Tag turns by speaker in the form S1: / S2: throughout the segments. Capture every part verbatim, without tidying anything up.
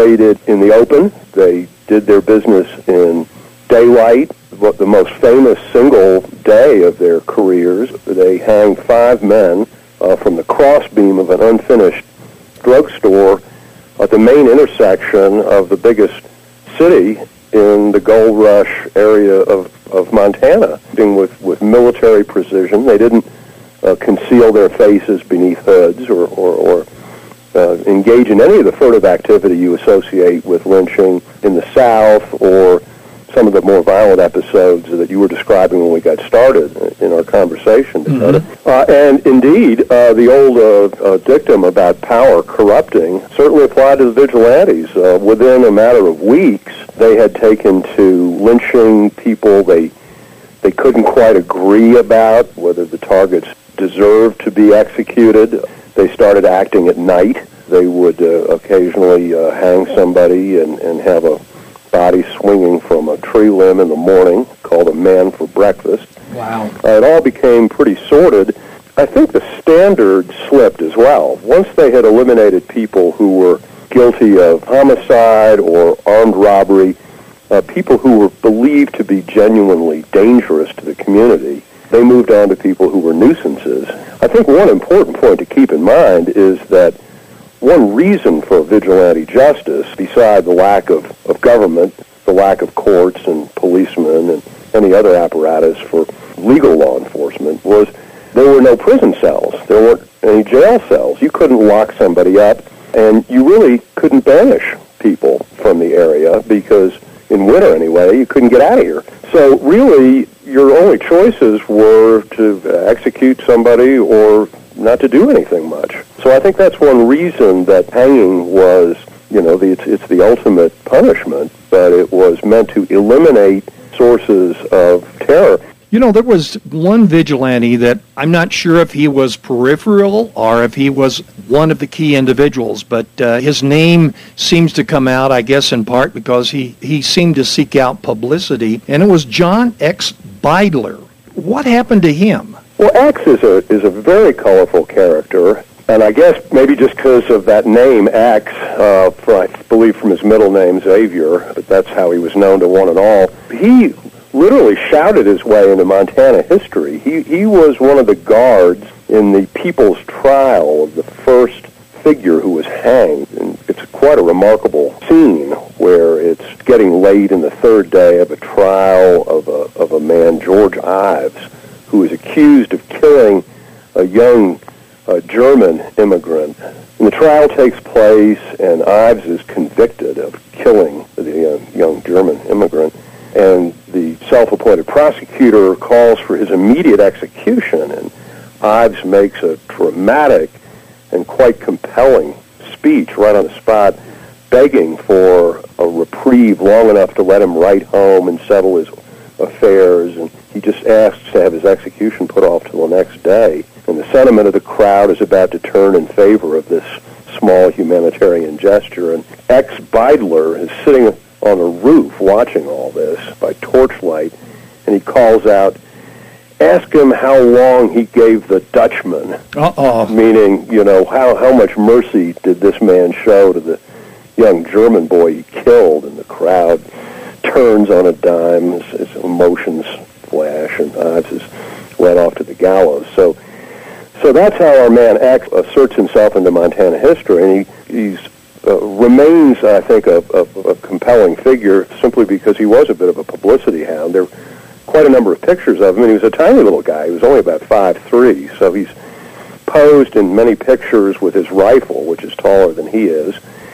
S1: operated in the open. They did their business in daylight. What the most famous single day of their careers, they hanged five men uh, from the crossbeam of an unfinished drugstore at the main intersection of the biggest city in the gold rush area of, of Montana, with, with military precision. They didn't uh, conceal their faces beneath hoods or, or, or uh, engage in any of the furtive activity you associate with lynching in the South or some of the more violent episodes that you were describing when we got started in our conversation, Dakota. Mm-hmm. Uh, and indeed, uh, the old uh, uh, dictum about power corrupting certainly applied to the vigilantes. Uh, within a matter of weeks, they had taken to lynching people they they couldn't quite agree about, whether the targets deserved to be executed. They started acting at night. They would uh, occasionally uh, hang somebody and, and have a body swinging from a tree limb in the morning, called a man for breakfast.
S2: Wow.
S1: Uh, it all became pretty sordid. I think the standard slipped as well. Once they had eliminated people who were guilty of homicide or armed robbery, uh, people who were believed to be genuinely dangerous to the community, they moved on to people who were nuisances. I think one important point to keep in mind is that one reason for vigilante justice, beside the lack of, of government, the lack of courts and policemen and any other apparatus for legal law enforcement, was there were no prison cells. There weren't any jail cells. You couldn't lock somebody up, and you really couldn't banish people from the area because, in winter anyway, you couldn't get out of here. So really, your only choices were to execute somebody or not to do anything much. So I think that's one reason that hanging was, you know, the, it's, it's the ultimate punishment, but it was meant to eliminate sources of terror.
S2: You know, there was one vigilante that I'm not sure if he was peripheral or if he was one of the key individuals, but uh, his name seems to come out, I guess, in part because he, he seemed to seek out publicity, and it was John X. Beidler. What happened to him?
S1: Well, X is a is a very colorful character, and I guess maybe just because of that name, X, uh, for, I believe from his middle name, Xavier, but that's how he was known to one and all. He literally shouted his way into Montana history. He he was one of the guards in the People's Trial of the first figure who was hanged, and it's quite a remarkable scene where it's getting late in the third day of a trial of a of a man, George Ives, who is accused of killing a young uh, German immigrant. And the trial takes place, and Ives is convicted of killing the uh, young German immigrant. And the self-appointed prosecutor calls for his immediate execution, and Ives makes a dramatic and quite compelling speech right on the spot, begging for a reprieve long enough to let him write home and settle his affairs, and he just asks to have his execution put off till the next day. And the sentiment of the crowd is about to turn in favor of this small humanitarian gesture, and X. Beidler is sitting on a roof watching all this by torchlight, and he calls out, ask him how long he gave the Dutchman.
S2: Uh-oh.
S1: Meaning, you know, how, how much mercy did this man show to the young German boy he killed? And the crowd turns on a dime, his, his emotions flash, and Ives is led off to the gallows. So so that's how our man X asserts himself into Montana history, and he he's, uh, remains, I think, a, a, a compelling figure simply because he was a bit of a publicity hound. There quite a number of pictures of him, and he was a tiny little guy. He was only about five three, so he's posed in many pictures with his rifle, which is taller than he is.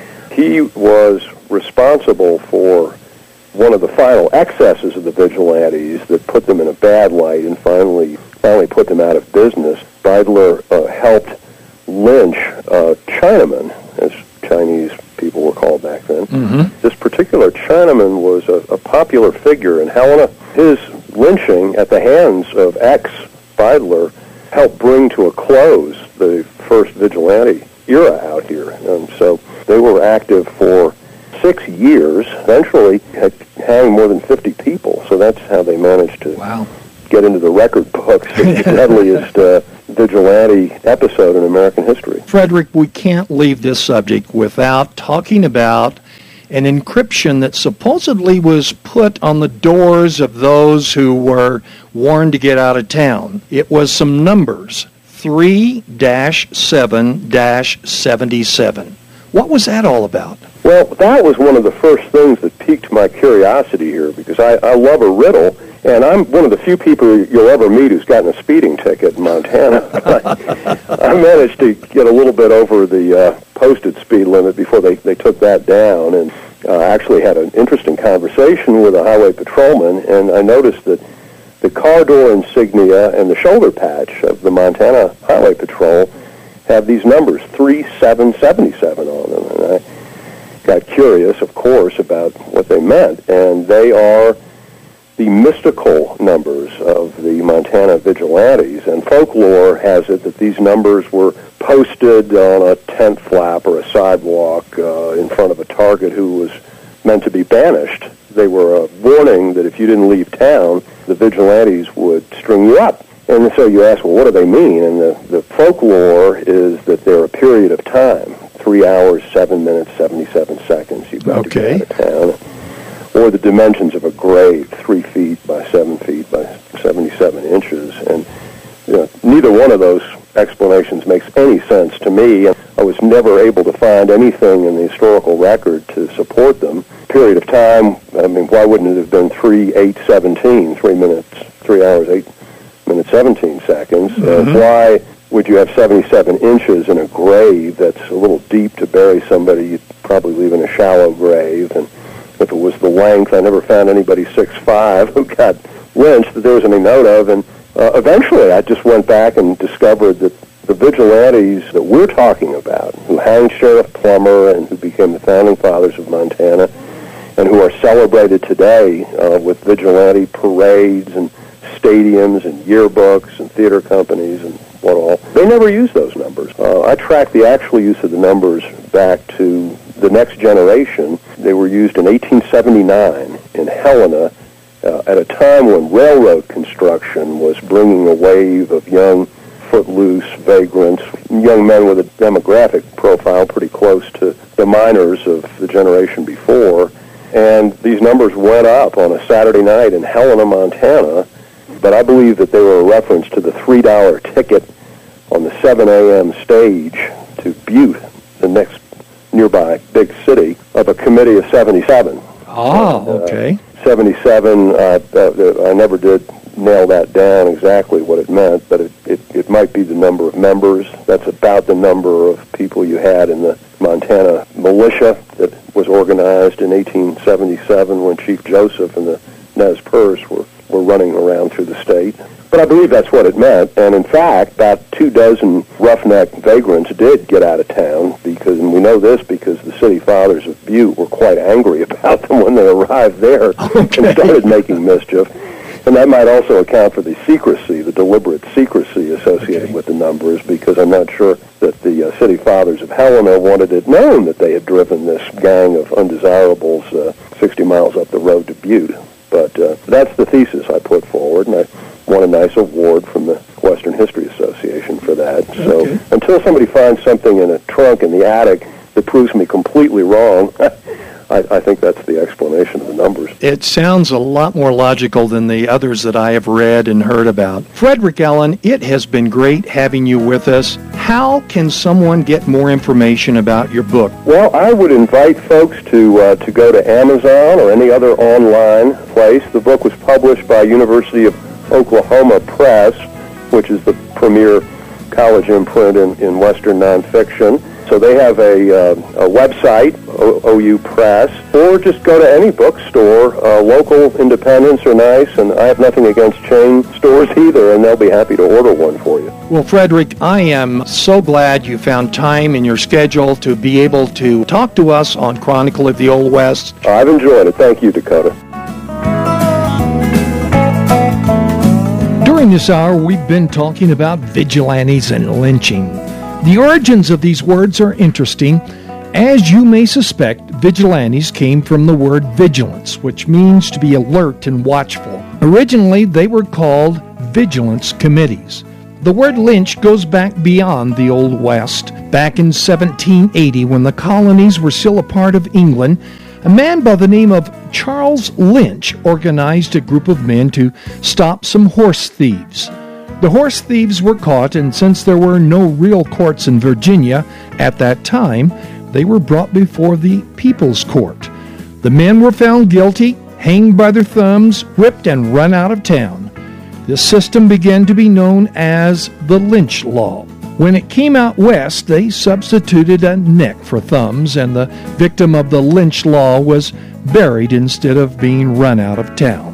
S1: He was responsible for one of the final excesses of the vigilantes that put them in a bad light and finally finally put them out of business. Beidler uh, helped lynch uh, Chinamen, as Chinese people were called back then.
S2: Mm-hmm.
S1: This particular Chinaman was a, a popular figure in Helena. His lynching at the hands of X. Beidler helped bring to a close the first vigilante era out here. And so they were active for six years, eventually had hanged more than fifty people. So that's how they managed to
S2: wow.
S1: get into the record books as the deadliest uh, vigilante episode in American history.
S2: Frederick, we can't leave this subject without talking about an encryption that supposedly was put on the doors of those who were warned to get out of town. It was some numbers, three dash seven dash seventy-seven. What was that all about?
S1: Well, that was one of the first things that piqued my curiosity here, because I, I love a riddle, and I'm one of the few people you'll ever meet who's gotten a speeding ticket in Montana. I, I managed to get a little bit over the uh, posted speed limit before they, they took that down, and uh, actually had an interesting conversation with a highway patrolman, and I noticed that the car door insignia and the shoulder patch of the Montana Highway Patrol have these numbers, three seven seven seven, on them. And I got curious, of course, about what they meant. And they are the mystical numbers of the Montana vigilantes. And folklore has it that these numbers were posted on a tent flap or a sidewalk uh, in front of a target who was meant to be banished. They were a warning that if you didn't leave town, the vigilantes would string you up. And so you ask, well, what do they mean? And the, the folklore is that they're a period of time, three hours, seven minutes, seventy-seven seconds. You've got
S2: okay.
S1: to get out of town. Or the dimensions of a grave, three feet by seven feet by seventy-seven inches. And you know, neither one of those explanations makes any sense to me. I was never able to find anything in the historical record to support them. Period of time, I mean, why wouldn't it have been three, eight, seventeen, three minutes, three hours, eight minutes, seventeen seconds?
S2: Mm-hmm.
S1: Uh, why would you have seventy-seven inches in a grave that's a little deep to bury somebody? You'd probably leave in a shallow grave. And if it was the length, I never found anybody six five who got lynched that there was any note of. And uh, eventually I just went back and discovered that the vigilantes that we're talking about, who hanged Sheriff Plummer and who became the founding fathers of Montana, and who are celebrated today uh, with vigilante parades and stadiums and yearbooks and theater companies and what all, they never used those numbers. Uh, I tracked the actual use of the numbers back to the next generation. They were used in eighteen seventy-nine in Helena uh, at a time when railroad construction was bringing a wave of young, footloose vagrants, young men with a demographic profile pretty close to the miners of the generation before. And these numbers went up on a Saturday night in Helena, Montana, but I believe that they were a reference to the three dollar ticket on the seven a.m. stage to Butte, the next nearby big city, of a committee of seventy-seven.
S2: Oh, okay.
S1: Uh, seventy-seven, uh, uh, I never did nail that down exactly what it meant, but it, it, it might be the number of members. That's about the number of people you had in the Montana militia that was organized in eighteen seventy-seven when Chief Joseph and the Nez Perce were, were running around through the state. But I believe that's what it meant, and in fact, about two dozen roughneck vagrants did get out of town, because, and we know this because the city fathers of Butte were quite angry about them when they arrived there okay. and started making mischief. And that might also account for the secrecy, the deliberate secrecy associated okay. with the numbers, because I'm not sure that the uh, city fathers of Helena wanted it known that they had driven this gang of undesirables uh, sixty miles up the road to Butte. But uh, that's the thesis I put forward, and I won a nice award from the Western History Association for that. So okay. until somebody finds something in a trunk in the attic that proves me completely wrong, I, I think that's the explanation of the numbers.
S2: It sounds a lot more logical than the others that I have read and heard about. Frederick Allen, it has been great having you with us. How can someone get more information about your book?
S1: Well, I would invite folks to uh, to go to Amazon or any other online place. The book was published by University of Oklahoma Press, which is the premier college imprint in, in Western nonfiction. So they have a, uh, a website, o- O U Press, or just go to any bookstore. Uh, local independents are nice, and I have nothing against chain stores either, and they'll be happy to order one for you.
S2: Well, Frederick, I am so glad you found time in your schedule to be able to talk to us on Chronicle of the Old West.
S1: I've enjoyed it. Thank you, Dakota.
S2: During this hour, we've been talking about vigilantes and lynching. The origins of these words are interesting. As you may suspect, vigilantes came from the word vigilance, which means to be alert and watchful. Originally, they were called vigilance committees. The word lynch goes back beyond the Old West. Back in seventeen eighty, when the colonies were still a part of England, a man by the name of Charles Lynch organized a group of men to stop some horse thieves. The horse thieves were caught, and since there were no real courts in Virginia at that time, they were brought before the People's Court. The men were found guilty, hanged by their thumbs, whipped, and run out of town. This system began to be known as the lynch law. When it came out west, they substituted a neck for thumbs, and the victim of the lynch law was buried instead of being run out of town.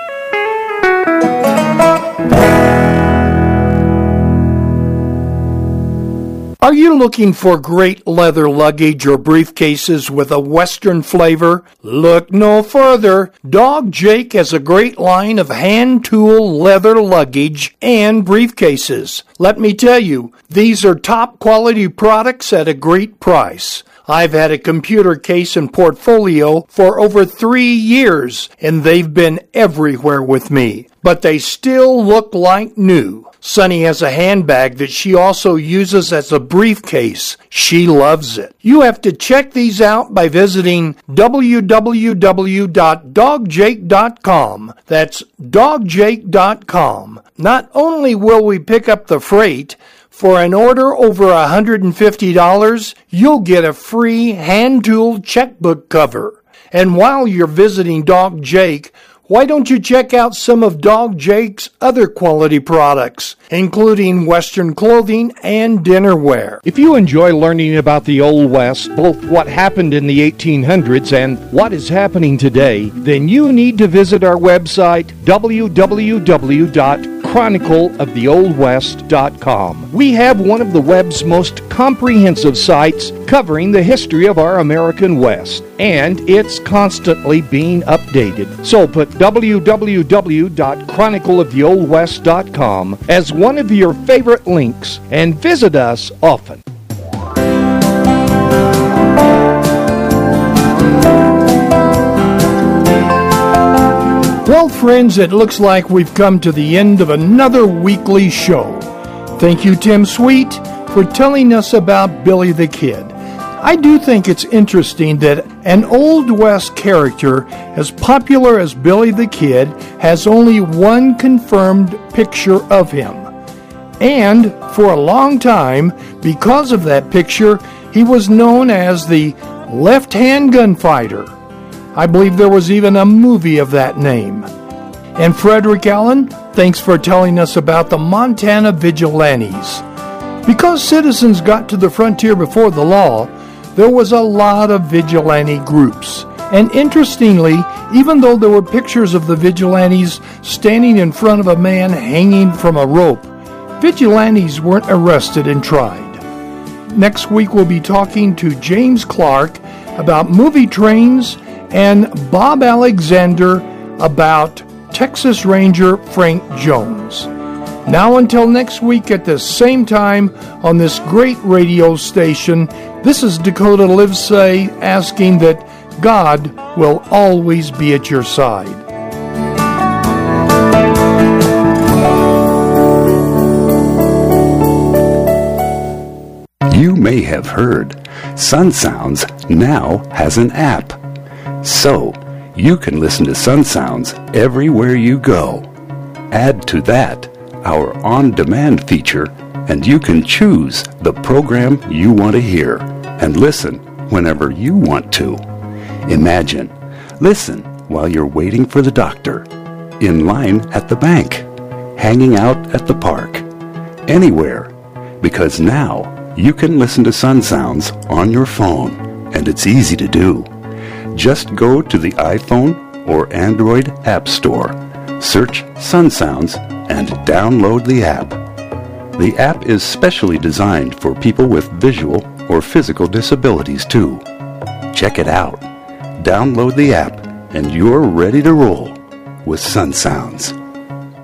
S2: Are you looking for great leather luggage or briefcases with a Western flavor? Look no further. Dog Jake has a great line of hand-tool leather luggage and briefcases. Let me tell you, these are top-quality products at a great price. I've had a computer case and portfolio for over three years, and they've been everywhere with me. But they still look like new. Sunny has a handbag that she also uses as a briefcase. She loves it. You have to check these out by visiting w w w dot dog jake dot com. That's dog jake dot com. Not only will we pick up the freight, for an order over one hundred fifty dollars, you'll get a free hand-tooled checkbook cover. And while you're visiting Dog Jake, why don't you check out some of Dog Jake's other quality products, including Western clothing and dinnerware? If you enjoy learning about the Old West, both what happened in the eighteen hundreds and what is happening today, then you need to visit our website, w w w dot chronicle of the old west dot com. We have one of the web's most comprehensive sites covering the history of our American West, and it's constantly being updated. So put w w w dot chronicle of the old west dot com as one of your favorite links and visit us often. Well, friends, it looks like we've come to the end of another weekly show. Thank you, Tim Sweet, for telling us about Billy the Kid. I do think it's interesting that an Old West character as popular as Billy the Kid has only one confirmed picture of him. And for a long time, because of that picture, he was known as the left-hand gunfighter. I believe there was even a movie of that name. And Frederick Allen, thanks for telling us about the Montana Vigilantes. Because citizens got to the frontier before the law, there was a lot of vigilante groups. And interestingly, even though there were pictures of the vigilantes standing in front of a man hanging from a rope, vigilantes weren't arrested and tried. Next week we'll be talking to James Clark about movie trains and Bob Alexander about Texas Ranger Frank Jones. Now until next week at the same time on this great radio station, this is Dakota Livesay asking that God will always be at your side.
S3: You may have heard Sun Sounds now has an app. So, you can listen to Sun Sounds everywhere you go. Add to that our on-demand feature, and you can choose the program you want to hear and listen whenever you want to. Imagine, listen while you're waiting for the doctor, in line at the bank, hanging out at the park, anywhere, because now you can listen to Sun Sounds on your phone, and it's easy to do. Just go to the iPhone or Android App Store, search Sun Sounds, and download the app. The app is specially designed for people with visual or physical disabilities too. Check it out. Download the app, and you're ready to roll with Sun Sounds.